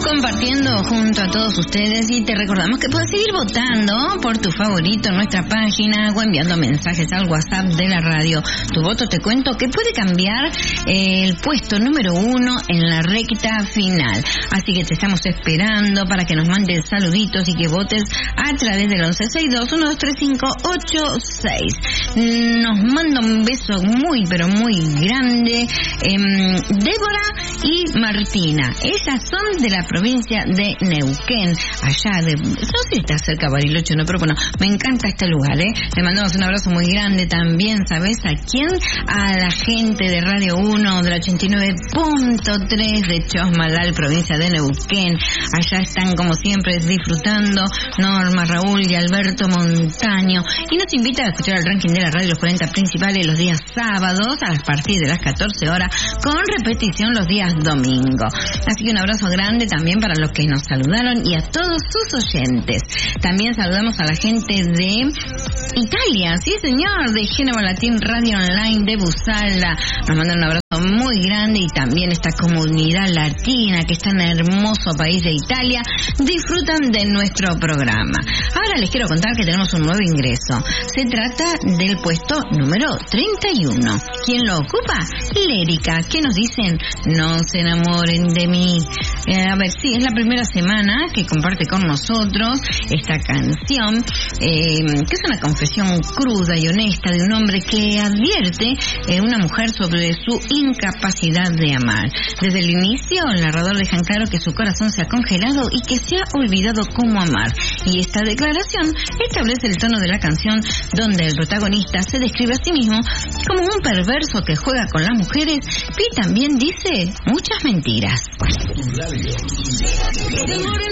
compartiendo junto a todos ustedes y te recordamos que puedes seguir votando por tu favorito en nuestra página o enviando mensajes al WhatsApp de la radio. Tu voto, te cuento, que puede cambiar el puesto número 1 en la recta final. Así que te estamos esperando para que nos mandes saluditos y que votes a través del 1162-123586. Nos manda un beso muy pero muy grande Débora y Martina. Ellas son de la provincia de Neuquén, allá de, no sé si está cerca de Bariloche, no, pero bueno, me encanta este lugar, Le mandamos un abrazo muy grande también, ¿sabes a quién? A la gente de Radio 1, del 89.3 de Chosmalal, provincia de Neuquén. Allá están, como siempre, disfrutando Norma, Raúl y Alberto Montaño. Y nos invita a escuchar el ranking de la radio, los 40 principales, los días sábados, a partir de las 14 horas, con repetición los días domingos. Así que un abrazo grande también para los que nos saludaron y a todos sus oyentes. También saludamos a la gente de Italia, sí señor, de Génova Latin Radio Online de Busala. Nos mandan un abrazo muy grande, y también esta comunidad latina que está en el hermoso país de Italia disfrutan de nuestro programa. Ahora les quiero contar que tenemos un nuevo ingreso. Se trata del puesto número 31. ¿Quién lo ocupa? Lérica. ¿Qué nos dicen? No se enamoren de mí. A ver, sí, es la primera semana que comparte con nosotros esta canción, que es una confesión cruda y honesta de un hombre que advierte a una mujer sobre su incapacidad de amar. Desde el inicio, el narrador deja en claro que su corazón se ha congelado y que se ha olvidado cómo amar. Y esta declaración establece el tono de la canción, donde el protagonista se describe a sí mismo como un perverso que juega con las mujeres y también dice muchas mentiras.